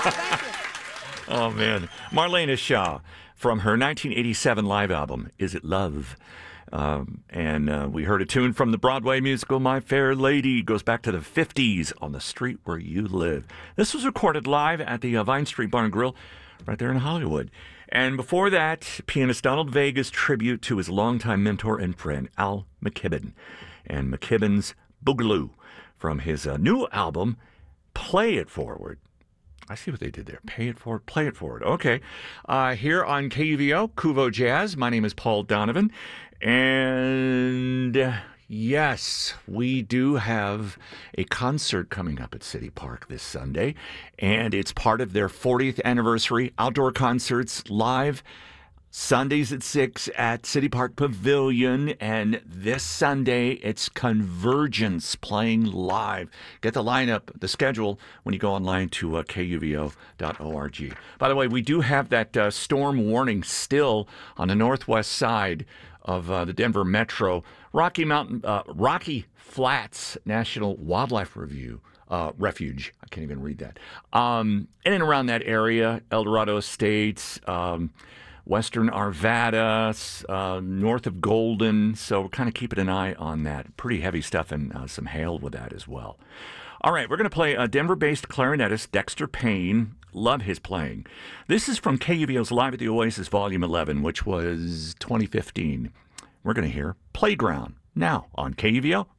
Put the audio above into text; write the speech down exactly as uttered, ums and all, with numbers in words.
Thank you. Oh, man. Marlena Shaw from her nineteen eighty-seven live album, Is It Love? Um, and uh, we heard a tune from the Broadway musical My Fair Lady. Goes back to the fifties, On the Street Where You Live. This was recorded live at the uh, Vine Street Bar and Grill right there in Hollywood. And before that, pianist Donald Vega's tribute to his longtime mentor and friend, Al McKibben. And McKibben's Boogaloo from his uh, new album, Play It Forward. I see what they did there. Pay it forward, play it forward. Okay. Uh, here on K U V O, Kuvo Jazz. My name is Paul Donovan. And uh, yes, we do have a concert coming up at City Park this Sunday. And it's part of their fortieth anniversary outdoor concerts live Sundays at six at City Park Pavilion, and this Sunday it's Convergence playing live. Get the lineup, the schedule, when you go online to uh, K U V O dot org. By the way, we do have that uh, storm warning still on the northwest side of uh, the Denver Metro. Rocky Mountain, uh, Rocky Flats National Wildlife Review. Uh, refuge. I can't even read that. Um, in and around that area, El Dorado Estates, um, Western Arvada, uh, north of Golden. So we're kind of keeping an eye on that. Pretty heavy stuff and uh, some hail with that as well. All right, we're going to play a Denver-based clarinetist, Dexter Payne. Love his playing. This is from K U V O's Live at the Oasis Volume eleven, which was twenty fifteen. We're going to hear Playground now on K U V O